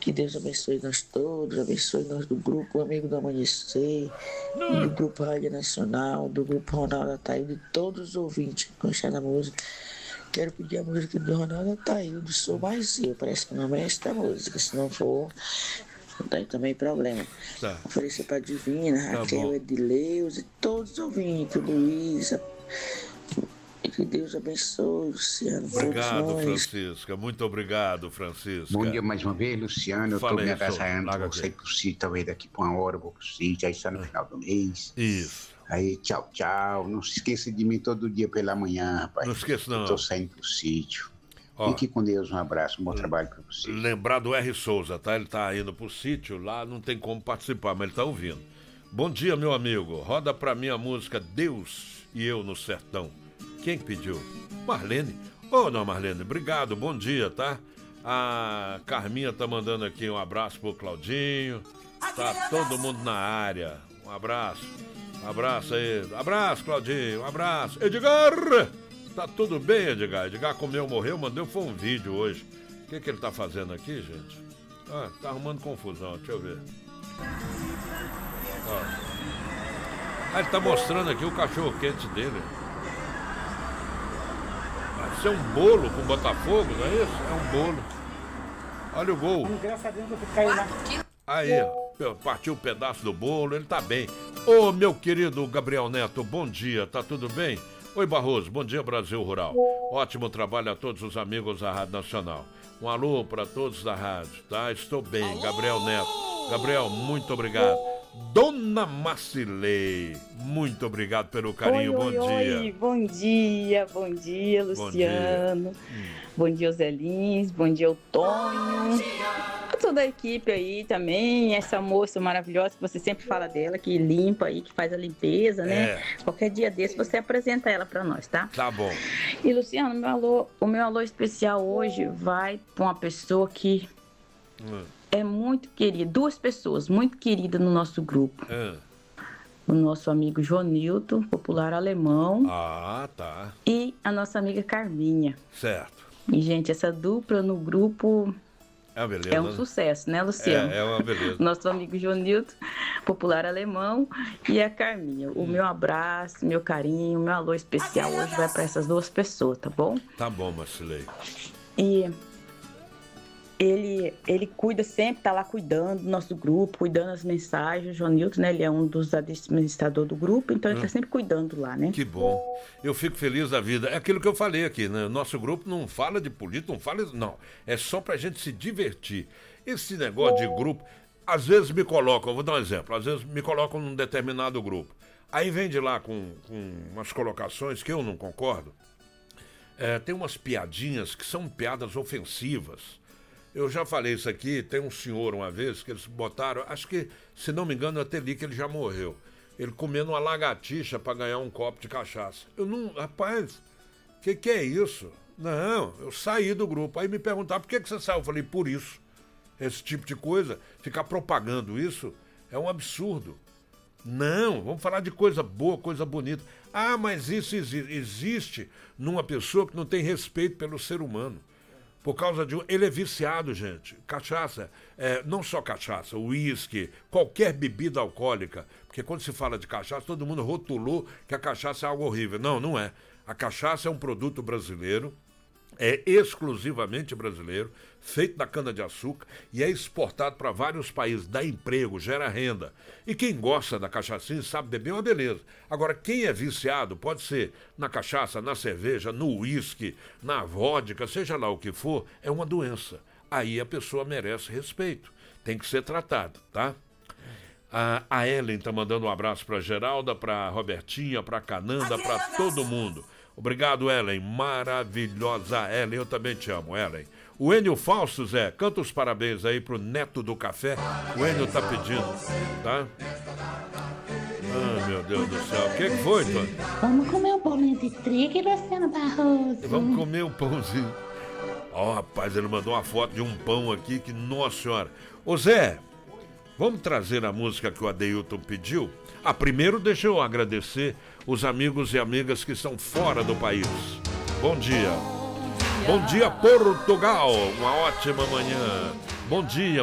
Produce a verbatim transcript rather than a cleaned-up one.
Que Deus abençoe nós todos, abençoe nós do grupo Amigo do Amanhecer, do grupo Rádio Nacional, do grupo Ronaldo Ataíde, de todos os ouvintes que gostam da música. Quero pedir a música do Ronaldo Ataíde, Sou Mais Eu, parece que não é esta música, se não for, não tem também problema. Tá. Oferecer para a Divina, Tá Raquel, bom. Edileus e todos os ouvintes, Luísa. Que Deus abençoe, Luciano. Obrigado, todos nós. Francisca. Muito obrigado, Francisca. Bom dia mais uma vez, Luciano. Eu Fala tô aí, me senhor. agasalhando, Larga vou aqui. sair pro sítio, talvez daqui por uma hora eu vou pro sítio, aí só no final do mês. Isso. Aí, tchau, tchau. Não se esqueça de mim todo dia pela manhã, rapaz. Não esqueça, não. Eu tô saindo pro sítio. Ó. Fique com Deus, um abraço, um bom trabalho pra você. Lembrar do R. Souza, tá? Ele tá indo pro sítio, lá não tem como participar, mas ele tá ouvindo. Bom dia, meu amigo. Roda pra mim a música Deus e Eu no Sertão. Quem que pediu? Marlene. Ô, não, Marlene, obrigado, bom dia, tá? A Carminha tá mandando aqui um abraço pro Claudinho. Tá todo mundo na área. Um abraço. Um abraço aí. Abraço, Claudinho. Um abraço. Edgar! Tá tudo bem, Edgar? Edgar comeu, morreu, mandou foi um vídeo hoje. O que que ele tá fazendo aqui, gente? Ah, tá arrumando confusão, deixa eu ver. Ó. Ah, ele tá mostrando aqui o cachorro quente dele. Vai ser um bolo com Botafogo, não é isso? É um bolo. Olha o gol. Graças a Deus eu caí lá. Aí, ó, partiu um pedaço do bolo, ele tá bem. Ô, meu querido Gabriel Neto, bom dia, tá tudo bem? Oi, Barroso, bom dia, Brasil Rural. Ótimo trabalho a todos os amigos da Rádio Nacional. Um alô para todos da rádio, tá? Estou bem, Gabriel Neto. Gabriel, muito obrigado. Dona Marcilei, muito obrigado pelo carinho, oi, bom oi, dia. Oi, bom dia, bom dia, Luciano. Bom dia, hum. bom dia Zé Lins, bom dia, o Tonho. A toda a equipe aí também, essa moça maravilhosa que você sempre fala dela, que limpa aí, que faz a limpeza, né? É. Qualquer dia desse você apresenta ela pra nós, tá? Tá bom. E Luciano, meu alô, o meu alô especial hoje vai pra uma pessoa que hum. é muito querida, duas pessoas muito queridas no nosso grupo. Hum. O nosso amigo Jonilton, popular alemão. Ah, tá. E a nossa amiga Carminha. Certo. E, gente, essa dupla no grupo é, uma beleza, é um né? sucesso, né, Luciano? É, é uma beleza. Nosso amigo Jonilton, popular alemão, e a Carminha. O hum. meu abraço, meu carinho, meu alô especial hoje vai para essas duas pessoas, tá bom? Tá bom, Marcilei. E ele, ele cuida sempre, tá lá cuidando do nosso grupo, cuidando das mensagens. O Jonilton, né, ele é um dos administradores do grupo, então ele hum. tá sempre cuidando lá, né? Que bom. Eu fico feliz da vida. É aquilo que eu falei aqui, né? Nosso grupo não fala de política, não fala... Não, é só pra gente se divertir. Esse negócio de grupo, às vezes me colocam, vou dar um exemplo, às vezes me colocam num determinado grupo. Aí vem de lá com, com umas colocações que eu não concordo. É, tem umas piadinhas que são piadas ofensivas. Eu já falei isso aqui, tem um senhor uma vez que eles botaram, acho que, se não me engano, até li que ele já morreu. Ele comendo uma lagartixa para ganhar um copo de cachaça. Eu não, rapaz, o que, que é isso? Não, eu saí do grupo. Aí me perguntaram, por que, que você saiu? Eu falei, por isso. Esse tipo de coisa, ficar propagando isso é um absurdo. Não, vamos falar de coisa boa, coisa bonita. Ah, mas isso exi- existe numa pessoa que não tem respeito pelo ser humano. Por causa de um... Ele é viciado, gente. Cachaça, é, não só cachaça, uísque, qualquer bebida alcoólica. Porque quando se fala de cachaça, todo mundo rotulou que a cachaça é algo horrível. Não, não é. A cachaça é um produto brasileiro, é exclusivamente brasileiro, feito da cana-de-açúcar e é exportado para vários países, dá emprego, gera renda. E quem gosta da cachaçinha sabe beber, é uma beleza. Agora, quem é viciado, pode ser na cachaça, na cerveja, no uísque, na vodka, seja lá o que for, é uma doença. Aí a pessoa merece respeito, tem que ser tratado, tá? A, a Ellen tá mandando um abraço para Geralda, para Robertinha, para Cananda, para todo mundo. Obrigado, Ellen. Maravilhosa, Ellen. Eu também te amo, Ellen. O Enio Fausto, Zé, canta os parabéns aí pro Neto do Café. O Enio tá pedindo, tá? Ah, meu Deus do céu. O que, que foi, Tony? Vamos comer um bolinho de trigo, Luciano Barroso. Vamos comer um pãozinho. Ó, oh, rapaz, ele mandou uma foto de um pão aqui que, nossa senhora. Ô, Zé, vamos trazer a música que o Adeilton pediu? Ah, primeiro deixa eu agradecer os amigos e amigas que estão fora do país. Bom dia. Bom dia, Portugal. Uma ótima manhã. Bom dia.